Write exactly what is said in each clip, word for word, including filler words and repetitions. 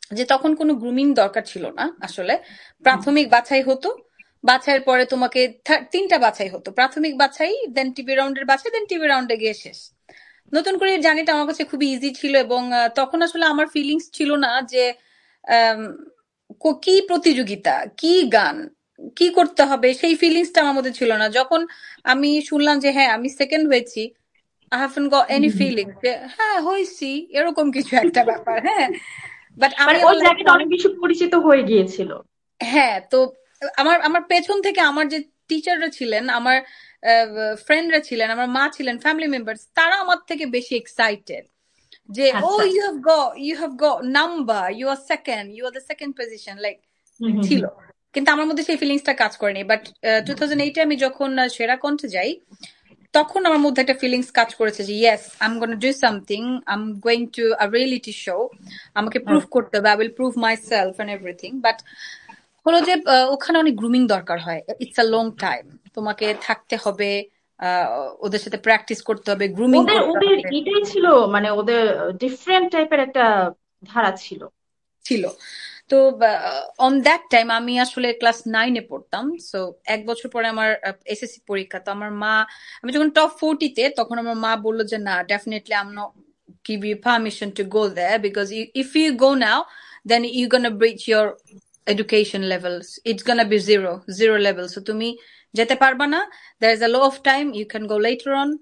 যে তখন কোনো গ্রুমিং দরকার ছিল না আসলে। প্রাথমিক বাছাই হতো, বাছাইয়ের পরে তোমাকে থা- তিনটা বাছাই হতো, প্রাথমিক বাছাই, দেন টিভি রাউন্ডের বাছাই, দেন টিভি রাউন্ডে গিয়ে শেষ। নতুন করে জার্নিটা আমার কাছে খুবই ইজি ছিল, এবং আহ, তখন আসলে আমার ফিলিংস ছিল না যে আম, কো- কি প্রতিযোগিতা, কি গান, কি করতে হবে, সেই ফিলিংসটা আমার মধ্যে ছিল না। যখন আমি শুনলাম যে হ্যাঁ আমি সেকেন্ড হয়েছি, I haven't goat any feeling যে হ্যাঁ হয়েছি, এরকম কিছু একটা ব্যাপার। হ্যাঁ, বাট আমি মানে আমার ওই লাইফে জায়গাটা অনেক অনেক, বেশি পরিচিত হয়ে গিয়েছিল। হ্যাঁ, তো আমার আমার পেছন থেকে আমার যে টিচাররা ছিলেন, আমার ফ্রেন্ডরা ছিলেন, আমার মা ছিলেন, ফ্যামিলি মেম্বার্স, তারা আমার থেকে বেশি এক্সাইটেড যে ও আচ্ছা। You have got you have got number, you R second, you are the second position, like হুম হুম ছিল। হুম। কিন্তু আমার মধ্যে সেই ফিলিংসটা কাজ করেনি। বাট টু থাউজেন্ড এইটে আমি যখন আহ, সেরা কণ্ঠে যাই, তখন আমার মধ্যে একটা ফিলিংস কাজ করেছে যে yes I am gonna do something, I am going to a reality show, আমাকে প্রুভ আচ্ছা। করতে হবে, I will prove my self and everything. But হলো যে আহ, ওখানে অনেক গ্রুমিং দরকার হয়, ইটস আ লং টাইম, তোমাকে থাকতে হবে, আহ, ওদের সাথে প্র্যাকটিস করতে হবে, গ্রুমিং ওদের করতে ওদের হবে। এটাই ছিল, মানে ওদের ডিফারেন্ট টাইপের একটা ধারা ছিল। ছিল। তো অন দ্যাট টাইম আমি আসলে ক্লাস নাইনে পড়তাম, সো এক বছর পরে আমার এসএসসি পরীক্ষা। তো আমার মা, আমি যখন টপ ফোরটিতে, তখন আমার মা বললো যে না, definitely I am not give you permission to go there, because you, if you go now, then you're gonna breach your education levels, it's gonna be zero zero level, so তুমি যেতে পারবা না, there is a lot of time, you can go later on,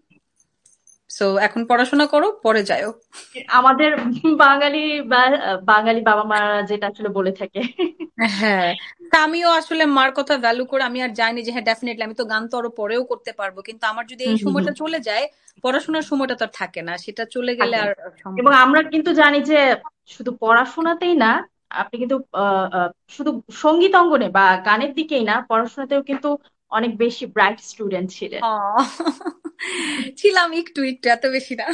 so এখন পড়াশোনা করো, পরে যাও। আমাদের বাঙালি বা বাঙালি বাবা মারা যেটা আসলে বলে থাকে। হ্যাঁ, তা আমিও আসলে মার কথা ভ্যালু করে আমি আর জানি যে হ্যাঁ ডেফিনেটলি আমি তো গান তো আরো পরেও করতে পারবো, কিন্তু আমার যদি হুম এই হুম হুম। সময়টা চলে যায়, পড়াশোনার সময়টা তো আর থাকে না, সেটা চলে গেলে থাকে। আর এবং সম্ভব না। আমরা কিন্তু জানি যে শুধু পড়াশোনাতেই না, আপনি কিন্তু আহ, আহ, শুধু সঙ্গীত অঙ্গনে বা গানের দিকেই না, পড়াশোনাতেও কিন্তু অনেক বেশি ব্রাইট স্টুডেন্ট ছিলেন। আহ, ছিলাম একটু একটু, এত বেশি না।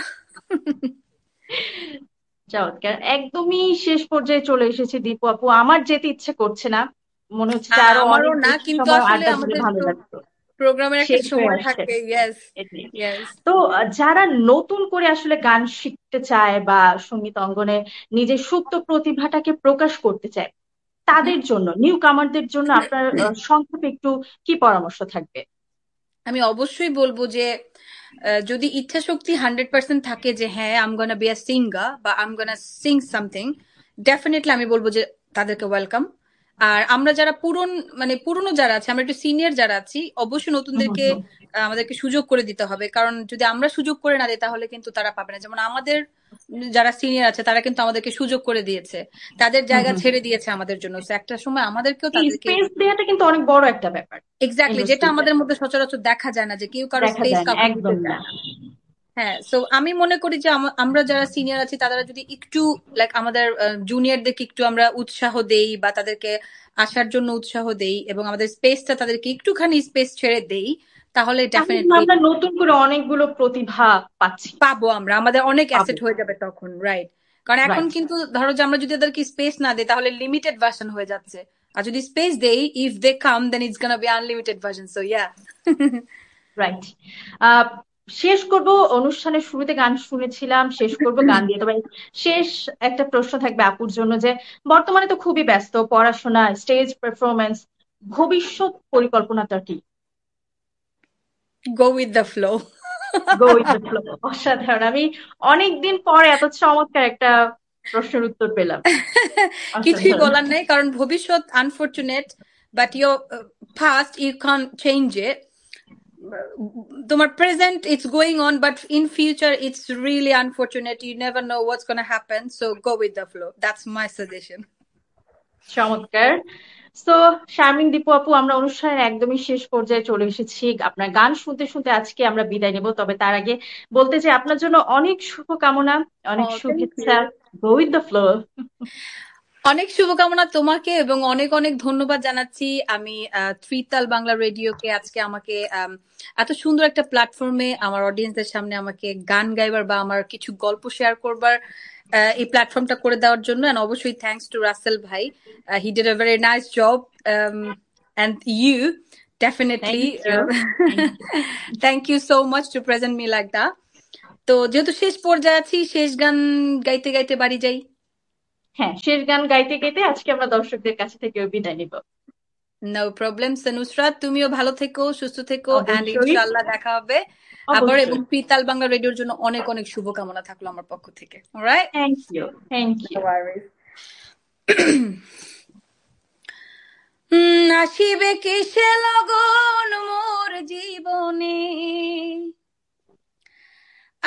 চমৎকার। একদমই শেষ পর্যায়ে চলে এসেছি দীপু আপু, আমার যেতে ইচ্ছে করছে না, মনে হচ্ছে যে আ- আরো আমারও অনেক না, বেশি কিন্তু সময় আসলে আড্ডা দিলে আমাদের ভালো লাগতো। প্রোগ্রামের একটা শেষ হয়ে সময় আসছে থাকে। ইয়েস, এটাই। ইয়েস। তো আহ, যারা নতুন করে আসলে গান শিখতে চায় বা সঙ্গীত অঙ্গনে নিজের সুপ্ত প্রতিভাটাকে প্রকাশ করতে চায়, তাদের জন্য, নিউ কামারদের জন্য আপনার আহ, সংক্ষেপে একটু কি পরামর্শ থাকবে? আমি অবশ্যই বলবো যে আহ, যদি ইচ্ছা শক্তি হান্ড্রেড পার্সেন্ট থাকে যে হ্যাঁ আম গোনা বি আ সিঙ্গার বা আম গোনা সিং সামথিং, ডেফিনেটলি আমি বলবো যে তাদেরকে ওয়েলকাম। আর আমরা যারা পুরন, মানে পুরনো যারা আছে, আমরা একটু সিনিয়র যারা আছি, অবশ্যই হুম হুম নতুনদেরকে হুম। আহ, আমাদেরকে সুযোগ করে দিতে হবে, কারণ যদি আমরা সুযোগ করে না দিই তাহলে কিন্তু তারা পাবে না। যেমন আমাদের যারা সিনিয়র আছে তারা কিন্তু আমাদেরকে সুযোগ করে দিয়েছে, তাদের হুম জায়গা হুম হুম। ছেড়ে দিয়েছে আমাদের জন্য। তো একটা সময় আমাদেরকেও এই তাদেরকে, স্পেস দেওয়াটা কিন্তু অনেক বড় একটা ব্যাপার এক্স্যাক্টলি, যেটা ইন্ডাস্ট্রিতে। আমাদের মধ্যে সচরাচর দেখা যায় না, যে কেউ কারো দেখা স্পেস যায় না, কাউকে দিতে একদম না। চায় না। হ্যাঁ, সো আমি মনে করি যে আম- আমরা যারা সিনিয়র আছি তারা যদি একটু লাইক আমাদের জুনিয়রদেরকে একটু আমরা উৎসাহ দেই, বা তাদেরকে আসার জন্য উৎসাহ দেই, এবং আমাদের স্পেসটা তাদেরকে একটুখানি স্পেস ছেড়ে দেই, তাহলে তাহলে কিন্তু ডেফিনেটলি আমরা নতুন করে অনেকগুলো প্রতিভা পাচ্ছি। পাবো, আমরা আমাদের অনেক পাবো। অ্যাসেট হয়ে যাবে তখন, রাইট? কারণ এখন রাইট। কিন্তু ধরো যে আমরা যদি তাদেরকে স্পেস না দিই তাহলে লিমিটেড ভার্সন হয়ে যাচ্ছে, আর যদি স্পেস দেই, if they come then it's gonna be unlimited version, so yeah. Right. আহ শেষ করব, অনুষ্ঠানের শুরুতে গান শুনেছিলাম, শেষ করব গান দিয়ে। তবে শেষ একটা প্রশ্ন থাকবে আপুর জন্য, যে বর্তমানে তো খুবই ব্যস্ত, পড়াশোনা, স্টেজ পারফরমেন্স, ভবিষ্যৎ পরিকল্পনাটা কি? Go with the flow. Go with the flow. অসাধারণ। আমি অনেকদিন পরে এত চমৎকার একটা প্রশ্নের উত্তর পেলাম। কিছুই অসাধারণ। বলার নেই, কারণ ভবিষ্যৎ unfortunate, but your past you can change it. তোমার present it's going on, but in future it's really unfortunate, you never know what's gonna happen, so go with the flow, that's my suggestion. চমৎকার। তো শারমিন, দীপু আপু, আমরা অনুষ্ঠানের একদমই শেষ পর্যায়ে চলে এসেছি। আপনার গান শুনতে শুনতে আজকে আমরা বিদায় নেব, তবে তার আগে বলতে চাই আপনার জন্য অনেক শুভকামনা, অনেক Oh, thank শুভেচ্ছা। you. Go with the flow. অনেক শুভকামনা তোমাকে, এবং অনেক অনেক ধন্যবাদ জানাচ্ছি আমি আহ, ত্রিতাল বাংলা রেডিওকে, আজকে আমাকে আম, এত সুন্দর একটা প্ল্যাটফর্মে আমার অডিয়েন্সদের সামনে আমাকে গান গাইবার বা আমার কিছু গল্প শেয়ার করবার আহ, এই প্ল্যাটফর্মটা করে দেওয়ার জন্য। এন্ড অবশ্যই থ্যাঙ্কস টু রাসেল ভাই, he did a very nice job, and you thank definitely you. Thank you. Thank you so much two present me like that. তো যেহেতু শেষ পর্যায়ে আছি, শেষ গান গাইতে গাইতে বাড়ি যাই। হ্যাঁ, শেষ গান গাইতে গাইতে আজকে আমরা দর্শকদের কাছে থেকে বিদায় নিব। নো প্রবলেম নুসরাত, তুমিও ভালো থেকো, সুস্থ থেকো, এন্ড অবশ্যই ইনশাআল্লাহ দেখা হবে আবার, এবং অবশ্যই। পিতাল বাংলা রেডিওর জন্য অনেক অনেক শুভকামনা থাকলো আমার পক্ষ থেকে। Alright, thank you, thank you. আসিবে কিসে লগন মোর জীবনে,